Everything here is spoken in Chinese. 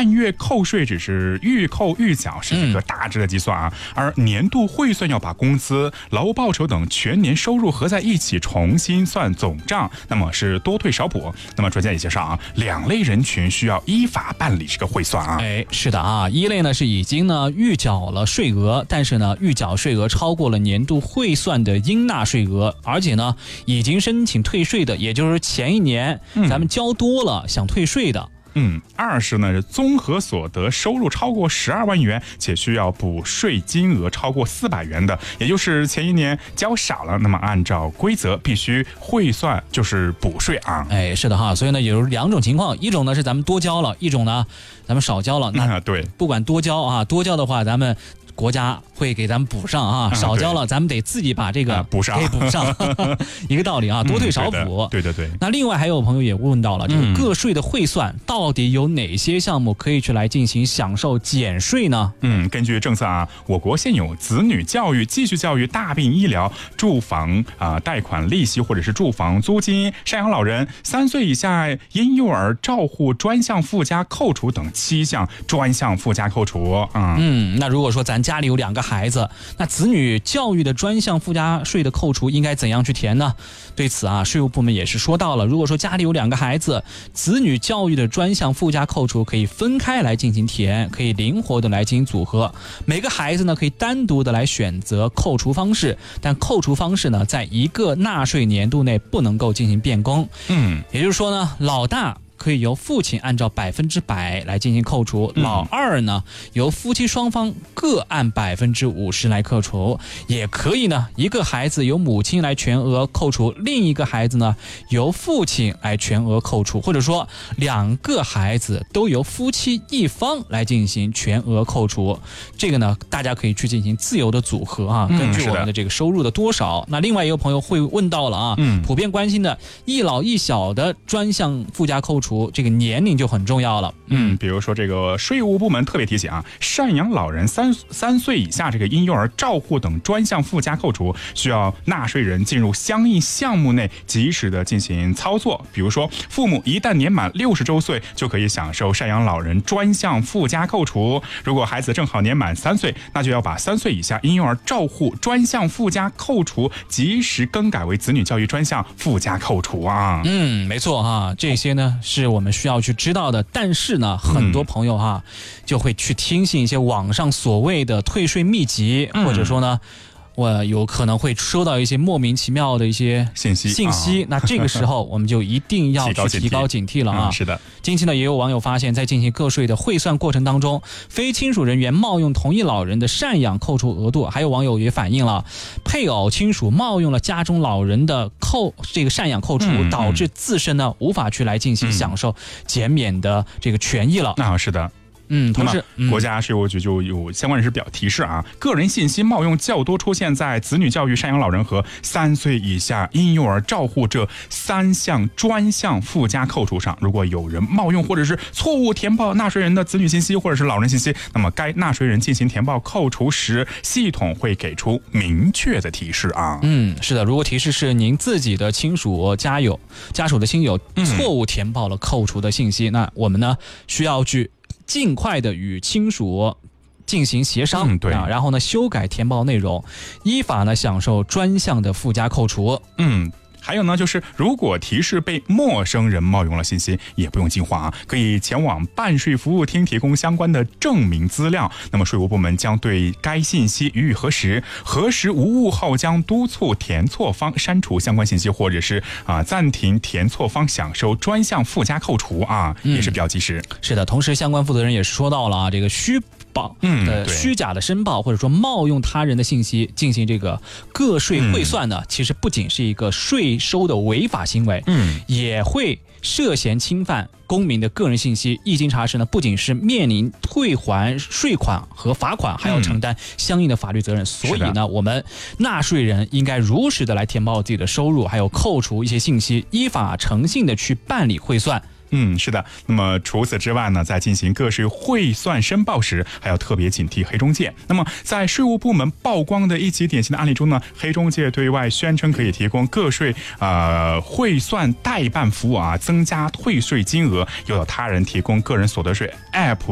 按月扣税只是预扣预缴，是一个大致的计算啊，而年度汇算要把工资、劳务报酬等全年收入合在一起重新算总账，那么是多退少补。那么专家也介绍啊，两类人群需要依法办理这个汇算啊。 是的啊，一类呢是已经呢预缴了税额，但是呢预缴税额超过了年度汇算的应纳税额，而且呢已经申请退税的，也就是前一年咱们交多了想退税的。 二是呢，综合所得收入超过12万元，且需要补税金额超过400元的，也就是前一年交少了，那么按照规则必须汇算，就是补税啊。 是的哈，所以呢有两种情况，一种呢是咱们多交了，一种呢咱们少交了。那对， 不管多交啊，多交的话，咱们国家会给咱们补上啊，少交了咱们得自己把这个补上， 一个道理啊，多退少补。 对。 那另外还有朋友也问到了，这个个税的汇算到底有哪些项目可以去来进行享受减税呢？ 根据政策啊，我国现有子女教育、继续教育、大病医疗、住房贷款利息或者是住房租金、赡养老人、3岁以下婴幼儿照护专项附加扣除等7项专项附加扣除。 那如果说咱家里有2个孩子，那子女教育的专项附加税的扣除应该怎样去填呢？对此啊，税务部门也是说到了，如果说家里有2个孩子，子女教育的专项附加扣除可以分开来进行填，可以灵活的来进行组合。每个孩子呢可以单独的来选择扣除方式，但扣除方式呢在一个纳税年度内不能够进行变更。也就是说呢，老大可以由父亲按照100%来进行扣除，老二呢由夫妻双方各按50%来扣除，也可以呢一个孩子由母亲来全额扣除，另一个孩子呢由父亲来全额扣除，或者说2个孩子都由夫妻一方来进行全额扣除。这个呢大家可以去进行自由的组合啊，根据我们的这个收入的多少。那另外也有朋友会问到了啊，普遍关心的一老一小的专项附加扣除，这个年龄就很重要了。 比如说这个税务部门特别提醒啊，赡养老人3岁以下这个婴幼儿照护等专项附加扣除，需要纳税人进入相应项目内及时的进行操作。比如说，父母一旦年满60周岁，就可以享受赡养老人专项附加扣除。如果孩子正好年满3岁，那就要把3岁以下婴幼儿照护专项附加扣除及时更改为子女教育专项附加扣除啊。 没错哈，这些呢是我们需要去知道的。但是呢，很多朋友哈就会去听信一些网上所谓的退税秘籍，或者说呢，我有可能会收到一些莫名其妙的一些信息。那这个时候我们就一定要去提高警惕了啊！ 是的， 近期呢也有网友发现，在进行个税的汇算过程当中，非亲属人员冒用同一老人的赡养扣除额度，还有网友也反映了配偶亲属冒用了家中老人的这个赡养扣除，导致自身呢无法去来进行享受减免的这个权益了。 是的。 同时， 国家税务局就有相关人士表提示啊，个人信息冒用较多出现在子女教育、赡养老人和3岁以下婴幼儿照护这3项专项附加扣除上。如果有人冒用或者是错误填报纳税人的子女信息或者是老人信息，那么该纳税人进行填报扣除时，系统会给出明确的提示啊。 是的，如果提示是您自己的亲属家属的亲友错误填报了扣除的信息，那我们呢需要去尽快的与亲属进行协商，然后呢修改填报内容，依法呢享受专项的附加扣除。 还有呢，就是如果提示被陌生人冒用了信息，也不用惊慌啊，可以前往办税服务厅提供相关的证明资料。那么税务部门将对该信息予以核实，核实无误后将督促填错方删除相关信息，或者是暂停填错方享受专项附加扣除啊，也是比较及时。 是的，同时相关负责人也是说到了啊，这个虚假的申报或者说冒用他人的信息进行这个个税汇算呢，其实不仅是一个税收的违法行为，也会涉嫌侵犯公民的个人信息。一经查实呢，不仅是面临退还税款和罚款，还要承担相应的法律责任。所以呢，我们纳税人应该如实的来填报自己的收入，还有扣除一些信息，依法诚信的去办理汇算。 是的。那么除此之外呢，在进行个税汇算申报时，还要特别警惕黑中介。那么在税务部门曝光的一起典型的案例中呢，黑中介对外宣称可以提供个税汇算代办服务啊，增加退税金额，诱导他人提供个人所得税 App